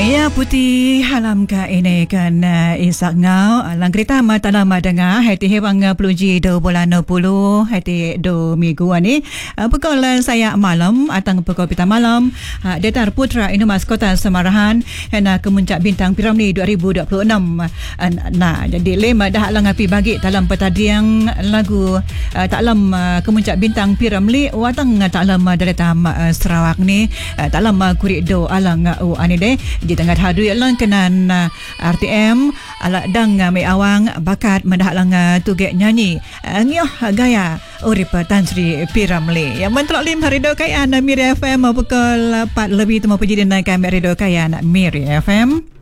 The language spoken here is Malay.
Ya putih halam ka ini kan isak ngau lang kereta mata lama dengar hati hewang peluji do bulan 20 hati do minggu ni pukul saya malam atang pukul pita malam Datar Putra Inumas Kota Semarahan hena kemuncak bintang Piramli 2026 nah jadi lema dah lang api bagi dalam petadiang lagu taklam kemuncak bintang Piramli watang taklam dari tam Sarawak ni taklam kurik do alang ani de di tengah hadu lang kenan RTM ala dang mai awang bakat mendah lang tugek nyanyi ngioh gaya urip Tan Sri Piramli yang mentelok lim harido kayan Miri FM pukul 4 lebih temu pejadian naik Miri do kayan Miri FM.